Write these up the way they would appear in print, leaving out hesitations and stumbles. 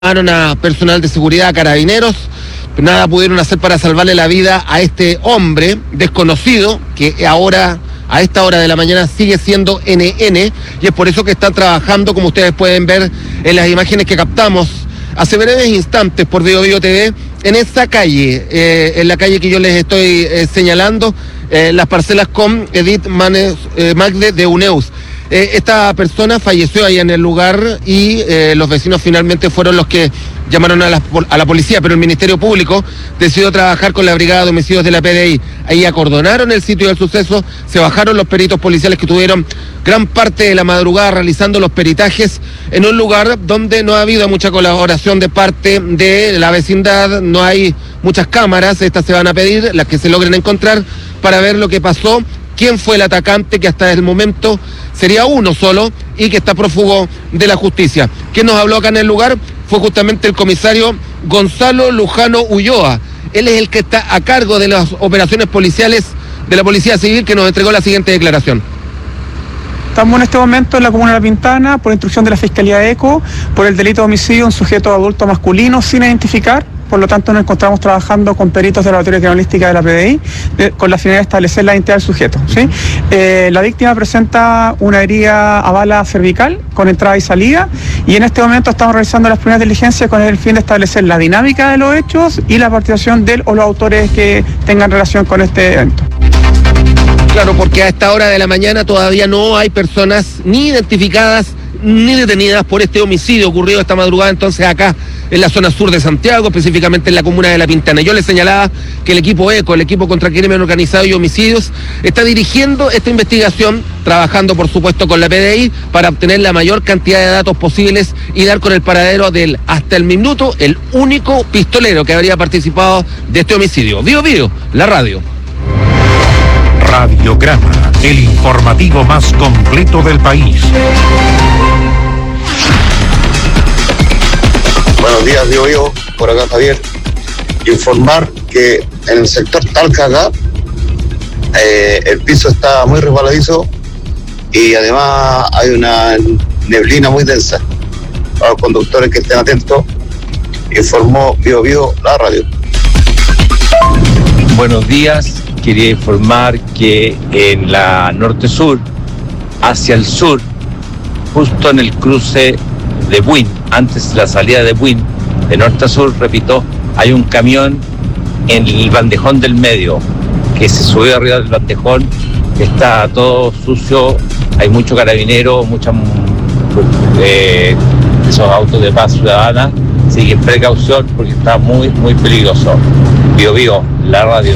Llamaron a personal de seguridad, a carabineros, pero nada pudieron hacer para salvarle la vida a este hombre desconocido que ahora, a esta hora de la mañana, sigue siendo NN, y es por eso que están trabajando, como ustedes pueden ver en las imágenes que captamos hace breves instantes por BioBio TV, en esa calle, en la calle que yo les estoy señalando, las parcelas con Edith Magde de Uneus. Esta persona falleció ahí en el lugar y los vecinos finalmente fueron los que llamaron a la policía, pero el Ministerio Público decidió trabajar con la Brigada de Homicidios de la PDI. Ahí acordonaron el sitio del suceso, se bajaron los peritos policiales que tuvieron gran parte de la madrugada realizando los peritajes en un lugar donde no ha habido mucha colaboración de parte de la vecindad, no hay muchas cámaras, estas se van a pedir, las que se logren encontrar, para ver lo que pasó, quién fue el atacante, que hasta el momento sería uno solo y que está prófugo de la justicia. Quien nos habló acá en el lugar fue justamente el comisario Gonzalo Lujano Ulloa. Él es el que está a cargo de las operaciones policiales de la Policía Civil, que nos entregó la siguiente declaración. Estamos en este momento en la comuna de La Pintana por instrucción de la Fiscalía de ECO por el delito de homicidio a un sujeto adulto masculino sin identificar. Por lo tanto, nos encontramos trabajando con peritos de laboratorio criminalística de la PDI con la finalidad de establecer la identidad del sujeto, ¿sí? La víctima presenta una herida a bala cervical con entrada y salida, y en este momento estamos realizando las primeras diligencias con el fin de establecer la dinámica de los hechos y la participación de él o los autores que tengan relación con este evento. Claro, porque a esta hora de la mañana todavía no hay personas ni identificadas ni detenidas por este homicidio ocurrido esta madrugada, entonces acá en la zona sur de Santiago, específicamente en la comuna de La Pintana. Yo les señalaba que el equipo ECO, el equipo contra el crimen organizado y homicidios, está dirigiendo esta investigación, trabajando por supuesto con la PDI para obtener la mayor cantidad de datos posibles y dar con el paradero del, hasta el minuto, el único pistolero que habría participado de este homicidio. BioBio, la radio. Radiograma, el informativo más completo del país. Buenos días, BioBio, por acá Javier. Informar que en el sector Talca acá, el piso está muy resbaladizo y además hay una neblina muy densa. Para los conductores que estén atentos, informó BioBio, la radio. Buenos días, quería informar que en la norte-sur, hacia el sur, justo en el cruce de Buin, antes de la salida de Buin, de norte a sur, repito, hay un camión en el bandejón del medio, que se subió arriba del bandejón, está todo sucio, hay mucho carabinero, esos autos de paz ciudadana, así que precaución porque está muy, muy peligroso. BioBio, la radio.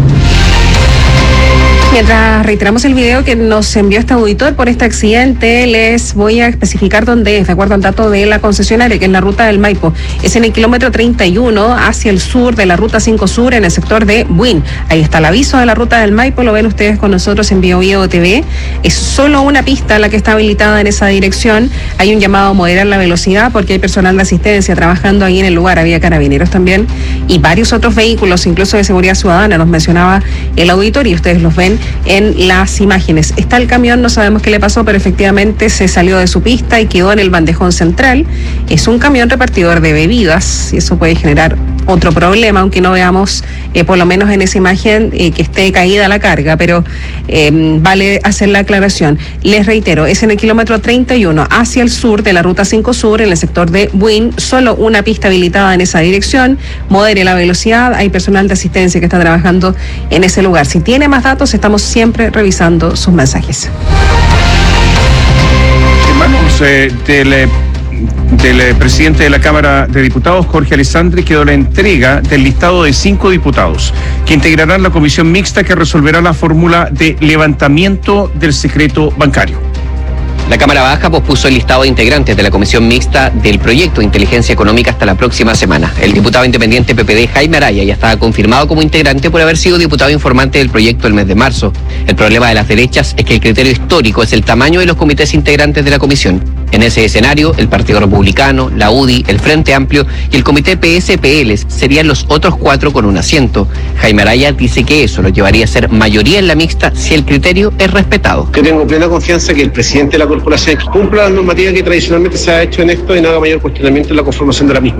Mientras reiteramos el video que nos envió este auditor por este accidente, les voy a especificar dónde es, de acuerdo al dato de la concesionaria, que es la ruta del Maipo. Es en el kilómetro 31 hacia el sur de la ruta 5 Sur, en el sector de Buin. Ahí está el aviso de la ruta del Maipo, lo ven ustedes con nosotros en BioBio TV. Es solo una pista la que está habilitada en esa dirección. Hay un llamado a moderar la velocidad porque hay personal de asistencia trabajando ahí en el lugar. Había carabineros también y varios otros vehículos, incluso de seguridad ciudadana, nos mencionaba el auditor y ustedes los ven en las imágenes. Está el camión, no sabemos qué le pasó, pero efectivamente se salió de su pista y quedó en el bandejón central. Es un camión repartidor de bebidas y eso puede generar otro problema, aunque no veamos, por lo menos en esa imagen, que esté caída la carga, pero vale hacer la aclaración. Les reitero, es en el kilómetro 31 hacia el sur de la ruta 5 Sur, en el sector de Buin, solo una pista habilitada en esa dirección. Modere la velocidad, hay personal de asistencia que está trabajando en ese lugar. Si tiene más datos, estamos siempre revisando sus mensajes. Hermanos, del presidente de la Cámara de Diputados, Jorge Alessandri, quedó la entrega del listado de 5 diputados que integrarán la comisión mixta que resolverá la fórmula de levantamiento del secreto bancario. La Cámara Baja pospuso el listado de integrantes de la comisión mixta del proyecto de inteligencia económica hasta la próxima semana. El diputado independiente PPD, Jaime Araya, ya estaba confirmado como integrante por haber sido diputado informante del proyecto el mes de marzo. El problema de las derechas es que el criterio histórico es el tamaño de los comités integrantes de la comisión. En ese escenario, el Partido Republicano, la UDI, el Frente Amplio y el Comité PSPL serían los otros 4 con un asiento. Jaime Araya dice que eso lo llevaría a ser mayoría en la mixta si el criterio es respetado. Yo tengo plena confianza que el presidente de la corporación cumpla la normativa que tradicionalmente se ha hecho en esto y no haga mayor cuestionamiento en la conformación de la misma.